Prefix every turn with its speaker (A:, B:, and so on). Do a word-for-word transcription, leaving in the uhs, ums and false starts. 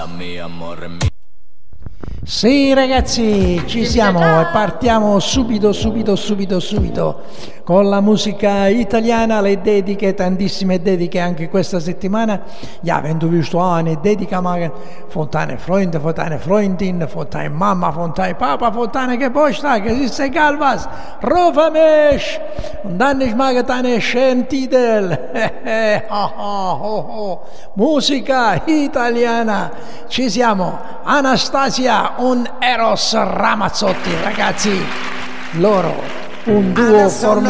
A: mio amore mio.
B: Sì ragazzi, ci siamo e partiamo subito, subito, subito, subito con la musica italiana, le dediche, tantissime dediche anche questa settimana. Ja, wenn du willst eine Dedica machen von deinen Freunden, von deiner Freundin, von deiner Mama, von deinem Papa, von deinem Geburtstag, es ist egal was, rufe mich und dann ich mache deine schönen Titel. Musica italiana, ci siamo, Anastasia und Eros Ramazzotti, ragazzi, loro un duo formato